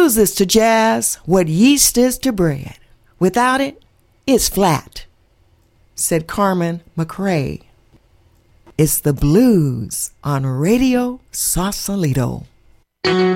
Blues is to jazz what yeast is to bread. Without it, it's flat, said Carmen McRae. It's the blues on Radio Sausalito.